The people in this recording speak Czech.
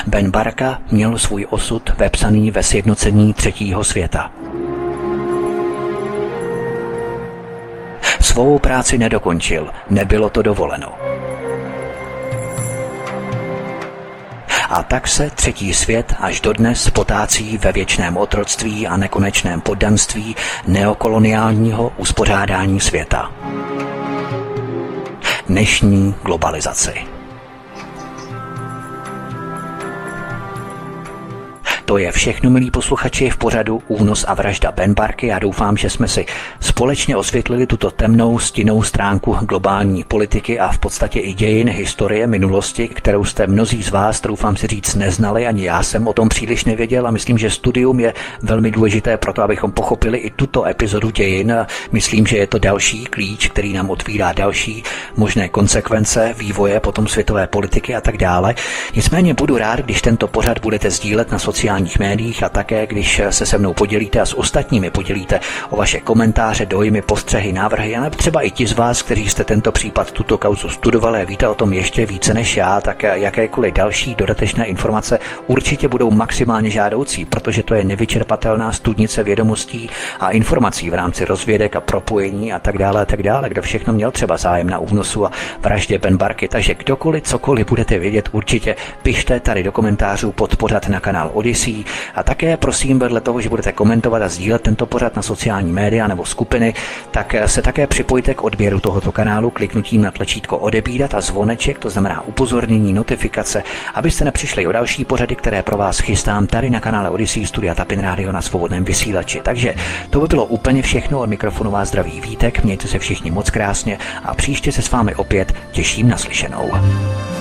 Ben Barka měl svůj osud vepsaný ve sjednocení třetího světa. Svou práci nedokončil, nebylo to dovoleno. A tak se třetí svět až dodnes potácí ve věčném otroctví a nekonečném poddanství neokoloniálního uspořádání světa. Dnešní globalizaci. To je všechno, milí posluchači, v pořadu Únos a vražda Ben Barky. Já doufám, že jsme si společně osvětlili tuto temnou stinnou stránku globální politiky a v podstatě i dějin, historie, minulosti, kterou jste mnozí z vás, doufám si říct, neznali, ani já jsem o tom příliš nevěděl a myslím, že studium je velmi důležité pro to, abychom pochopili i tuto epizodu dějin. Myslím, že je to další klíč, který nám otvírá další možné konsekvence vývoje potom světové politiky a tak dále. Nicméně budu rád, když tento pořad budete sdílet na sociálních médiích a také, když se mnou podělíte a s ostatními podělíte o vaše komentáře, dojmy, postřehy, návrhy, a třeba i ti z vás, kteří jste tento případ, tuto kauzu studovali a víte o tom ještě více než já, tak jakékoliv další dodatečné informace určitě budou maximálně žádoucí, protože to je nevyčerpatelná studnice vědomostí a informací v rámci rozvědek a propojení a tak dále, kdo všechno měl třeba zájem na únosu a vraždě Ben Barky. Takže kdokoliv, cokoliv budete vědět, určitě pište tady do komentářů pod pořad na kanál Odyssey. A také prosím, vedle toho, že budete komentovat a sdílet tento pořad na sociální média nebo skupiny, tak se také připojte k odběru tohoto kanálu kliknutím na tlačítko odebírat a zvoneček, to znamená upozornění, notifikace, abyste nepřišli o další pořady, které pro vás chystám tady na kanále Odyssey Studia Tapin Radio na svobodném vysílači. Takže to by bylo úplně všechno, od mikrofonu vás zdraví Vítek, mějte se všichni moc krásně a příště se s vámi opět těším na slyšenou.